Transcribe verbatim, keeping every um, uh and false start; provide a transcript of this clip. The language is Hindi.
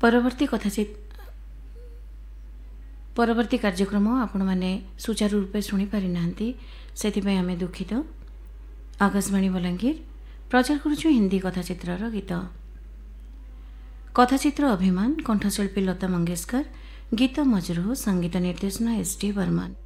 परवर्ती कथाचित परवर्ती कार्यक्रम आपण मैंने सुचारू रूपे शुणी पारि नांती सेथिपई आमे दुखित। आकाशवाणी बलांगीर प्रचार करुछु हिंदी कथाचित्रर गीत। कथाचित्र अभिमान कंठशिल्पी लता मंगेशकर, गीत मजरू, संगीत निर्देशन एस डी बर्मन।